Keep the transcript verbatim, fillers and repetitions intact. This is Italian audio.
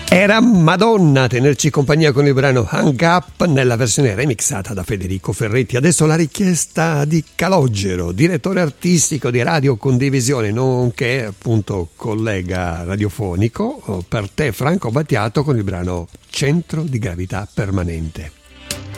Era Madonna a tenerci compagnia con il brano Hang Up nella versione remixata da Federico Ferretti. Adesso la richiesta di Calogero, direttore artistico di Radio Condivisione, nonché appunto collega radiofonico, per te Franco Battiato con il brano Centro di Gravità Permanente.